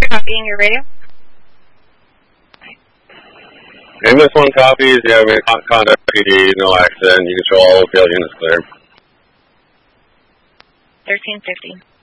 copying your radio. And this one copies, yeah, contact PD, no accident. You can show all field units clear. 1350.